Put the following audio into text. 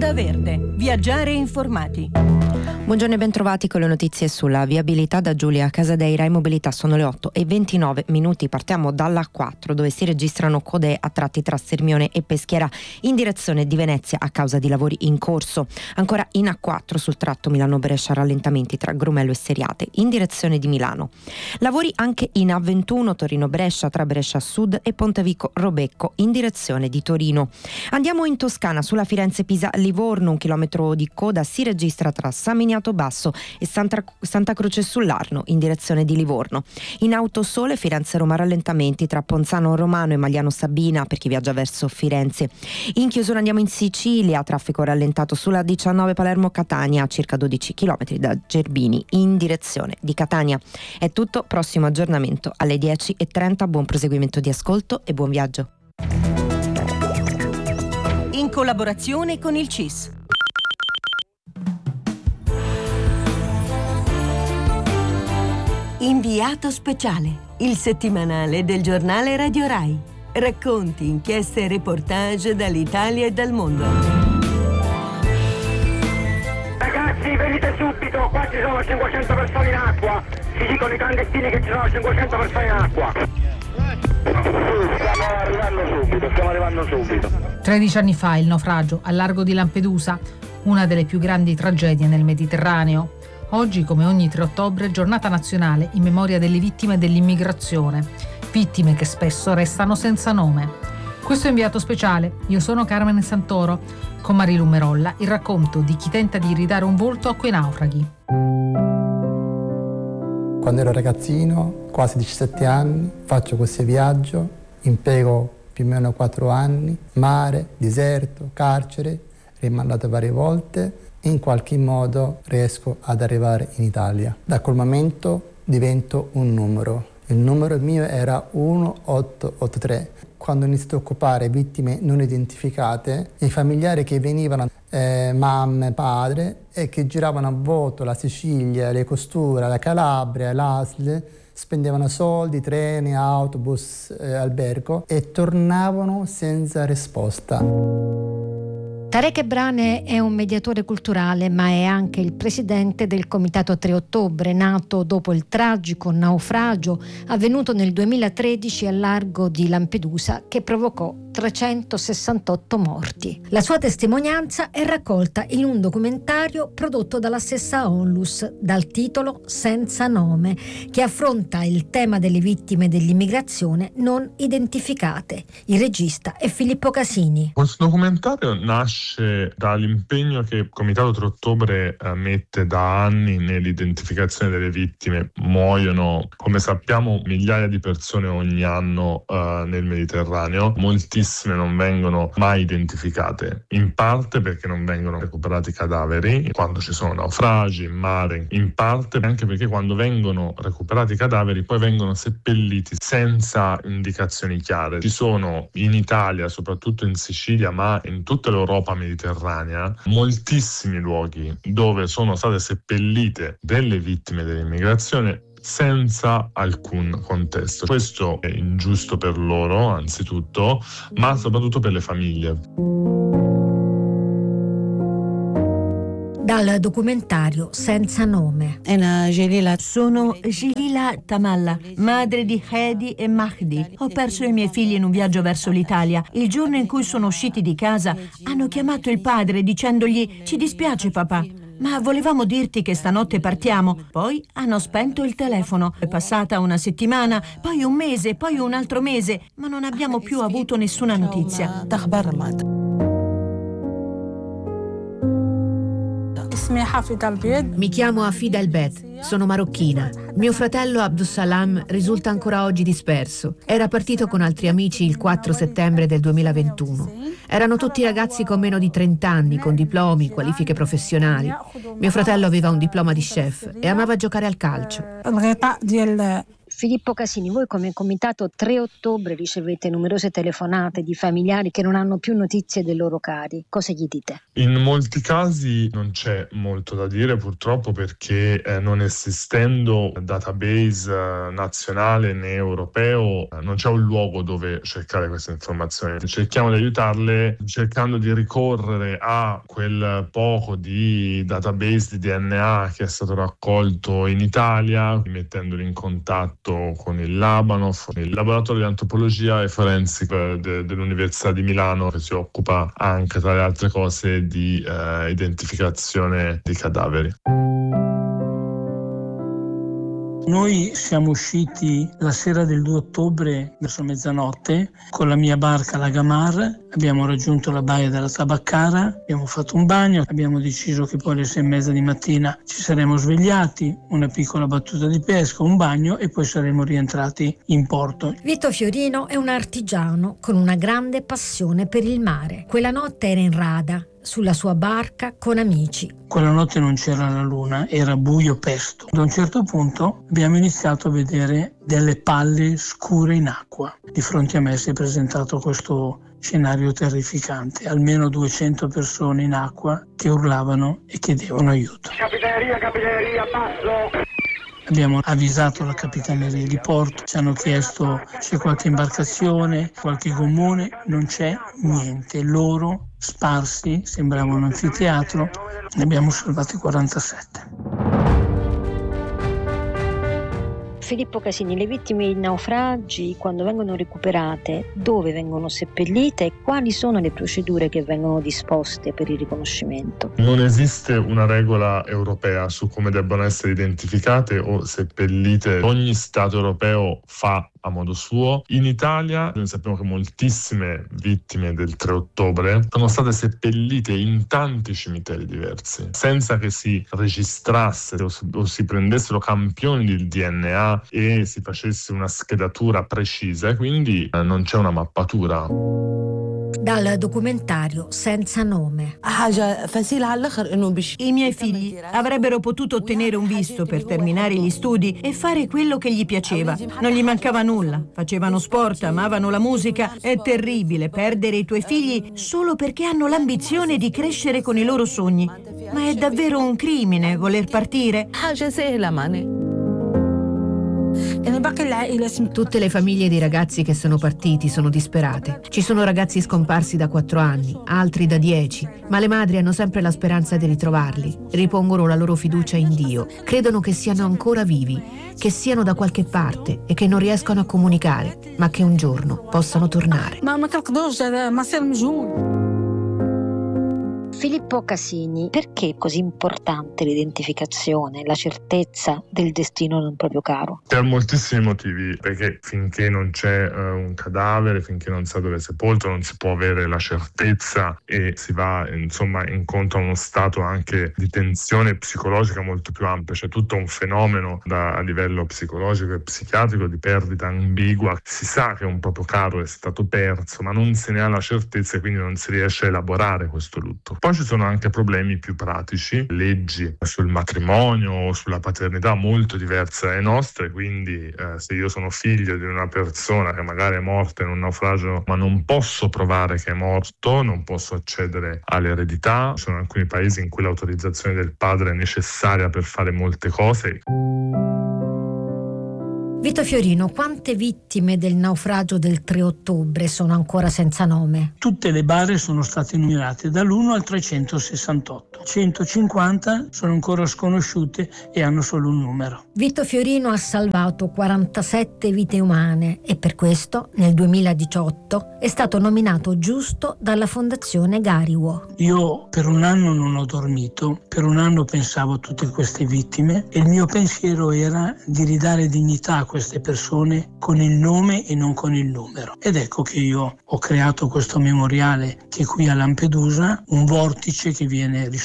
Onda Verde. Viaggiare informati. Buongiorno e bentrovati con le notizie sulla viabilità da Giulia Casadeira e Mobilità. Sono le 8:29. Partiamo dalla A4, dove si registrano code a tratti tra Sirmione e Peschiera in direzione di Venezia a causa di lavori in corso. Ancora in A4 sul tratto Milano-Brescia, rallentamenti tra Grumello e Seriate in direzione di Milano. Lavori anche in A21 Torino-Brescia tra Brescia Sud e Pontevico-Robecco in direzione di Torino. Andiamo in Toscana, sulla Firenze-Pisa-Livorno, 1 chilometro di coda si registra tra San Miniato Basso e Santa Croce sull'Arno in direzione di Livorno. In Autosole Firenze-Roma rallentamenti tra Ponzano Romano e Magliano Sabina per chi viaggia verso Firenze. In chiusura andiamo in Sicilia, traffico rallentato sulla 19 Palermo-Catania a circa 12 km da Gerbini in direzione di Catania. È tutto, prossimo aggiornamento alle 10:30. Buon proseguimento di ascolto e buon viaggio. In collaborazione con il CIS. Inviato speciale, il settimanale del giornale Radio Rai. Racconti, inchieste e reportage dall'Italia e dal mondo. Ragazzi, venite subito, qua ci sono 500 persone in acqua. Si dicono i clandestini che ci sono 500 persone in acqua. Stiamo arrivando subito. 13 anni fa il naufragio al largo di Lampedusa, una delle più grandi tragedie nel Mediterraneo. Oggi, come ogni 3 ottobre, giornata nazionale in memoria delle vittime dell'immigrazione, vittime che spesso restano senza nome. Questo è Inviato speciale, io sono Carmen Santoro, con Marilu Merolla, il racconto di chi tenta di ridare un volto a quei naufraghi. Quando ero ragazzino, quasi 17 anni, faccio questo viaggio, impiego più o meno 4 anni, mare, deserto, carcere, rimandato varie volte. In qualche modo riesco ad arrivare in Italia. Da quel momento divento un numero. Il numero mio era 1883. Quando ho iniziato a occupare vittime non identificate, i familiari che venivano, mamma, padre, e che giravano a vuoto la Sicilia, le Costure, la Calabria, l'Asl, spendevano soldi, treni, autobus, albergo e tornavano senza risposta. Tarek Ebrane è un mediatore culturale, ma è anche il presidente del Comitato 3 Ottobre, nato dopo il tragico naufragio avvenuto nel 2013 al largo di Lampedusa, che provocò 368 morti. La sua testimonianza è raccolta in un documentario prodotto dalla stessa Onlus, dal titolo Senza nome, che affronta il tema delle vittime dell'immigrazione non identificate. Il regista è Filippo Casini. Questo documentario nasce dall'impegno che il Comitato 3 Ottobre mette da anni nell'identificazione delle vittime. Muoiono, come sappiamo, migliaia di persone ogni anno nel Mediterraneo. Moltissime non vengono mai identificate, in parte perché non vengono recuperati cadaveri quando ci sono naufragi in mare, in parte anche perché quando vengono recuperati i cadaveri poi vengono seppelliti senza indicazioni chiare. Ci sono in Italia, soprattutto in Sicilia, ma in tutta l'Europa mediterranea, moltissimi luoghi dove sono state seppellite delle vittime dell'immigrazione senza alcun contesto. Questo è ingiusto per loro, anzitutto, ma soprattutto per le famiglie. Dal documentario Senza nome. Sono Gilila Tamalla, madre di Hedi e Mahdi. Ho perso i miei figli in un viaggio verso l'Italia. Il giorno in cui sono usciti di casa, hanno chiamato il padre dicendogli: "Ci dispiace papà, ma volevamo dirti che stanotte partiamo." Poi hanno spento il telefono. È passata una settimana, poi un mese, poi un altro mese, ma non abbiamo più avuto nessuna notizia. Mi chiamo Afida El Bet, sono marocchina. Mio fratello Abdussalam risulta ancora oggi disperso. Era partito con altri amici il 4 settembre del 2021. Erano tutti ragazzi con meno di 30 anni, con diplomi, qualifiche professionali. Mio fratello aveva un diploma di chef e amava giocare al calcio. Filippo Casini, voi come Comitato 3 ottobre ricevete numerose telefonate di familiari che non hanno più notizie dei loro cari. Cosa gli dite? In molti casi non c'è molto da dire purtroppo, perché non esistendo database nazionale né europeo non c'è un luogo dove cercare queste informazioni. Cerchiamo di aiutarle cercando di ricorrere a quel poco di database di DNA che è stato raccolto in Italia, mettendoli in contatto con il Labanov, il laboratorio di antropologia e forensica dell'Università di Milano, che si occupa anche, tra le altre cose, di identificazione di cadaveri. Noi siamo usciti la sera del 2 ottobre verso mezzanotte con la mia barca, la Gamar. Abbiamo raggiunto la baia della Tabaccara, abbiamo fatto un bagno, abbiamo deciso che poi alle 6:30 di mattina ci saremmo svegliati, una piccola battuta di pesca, un bagno e poi saremmo rientrati in porto. Vito Fiorino è un artigiano con una grande passione per il mare. Quella notte era in rada, sulla sua barca con amici. Quella notte non c'era la luna, era buio pesto. Ad un certo punto abbiamo iniziato a vedere delle palle scure in acqua. Di fronte a me si è presentato questo scenario terrificante. Almeno 200 persone in acqua che urlavano e chiedevano aiuto. Capitaneria, basso! Abbiamo avvisato la capitaneria di porto, ci hanno chiesto se c'è qualche imbarcazione, qualche gommone, non c'è niente. Loro sparsi, sembrava un anfiteatro, ne abbiamo salvati 47. Filippo Casini, le vittime di naufragi, quando vengono recuperate, dove vengono seppellite e quali sono le procedure che vengono disposte per il riconoscimento? Non esiste una regola europea su come debbano essere identificate o seppellite. Ogni Stato europeo fa a modo suo. In Italia noi sappiamo che moltissime vittime del 3 ottobre sono state seppellite in tanti cimiteri diversi, senza che si registrasse o si prendessero campioni del DNA e si facesse una schedatura precisa, e quindi non c'è una mappatura. Dal documentario Senza nome. I miei figli avrebbero potuto ottenere un visto per terminare gli studi e fare quello che gli piaceva. Non gli mancava nulla, facevano sport, amavano la musica. È terribile perdere i tuoi figli solo perché hanno l'ambizione di crescere con i loro sogni. Ma è davvero un crimine voler partire? Tutte le famiglie dei ragazzi che sono partiti sono disperate. Ci sono ragazzi scomparsi da 4 anni, altri da 10, ma le madri hanno sempre la speranza di ritrovarli. Ripongono la loro fiducia in Dio. Credono che siano ancora vivi, che siano da qualche parte e che non riescono a comunicare, ma che un giorno possano tornare. Filippo Casini, perché è così importante l'identificazione, la certezza del destino di un proprio caro? Per moltissimi motivi, perché finché non c'è un cadavere, finché non si sa dove è sepolto, non si può avere la certezza e si va incontro a uno stato anche di tensione psicologica molto più ampio. C'è tutto un fenomeno a livello psicologico e psichiatrico di perdita ambigua. Si sa che un proprio caro è stato perso, ma non se ne ha la certezza e quindi non si riesce a elaborare questo lutto. Poi ci sono anche problemi più pratici, leggi sul matrimonio o sulla paternità molto diverse dalle nostre, quindi se io sono figlio di una persona che magari è morta in un naufragio ma non posso provare che è morto, non posso accedere all'eredità. Ci sono alcuni paesi in cui l'autorizzazione del padre è necessaria per fare molte cose. Vito Fiorino, quante vittime del naufragio del 3 ottobre sono ancora senza nome? Tutte le bare sono state numerate dall'1 al 368. 150 sono ancora sconosciute e hanno solo un numero. Vito Fiorino ha salvato 47 vite umane e per questo nel 2018 è stato nominato giusto dalla Fondazione Gariwo. Io per un anno non ho dormito, per un anno pensavo a tutte queste vittime e il mio pensiero era di ridare dignità a queste persone con il nome e non con il numero. Ed ecco che io ho creato questo memoriale che è qui a Lampedusa, un vortice che viene